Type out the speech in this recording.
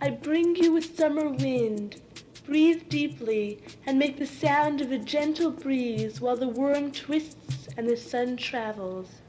I bring you a summer wind. Breathe deeply and make the sound of a gentle breeze while the worm twists and the sun travels.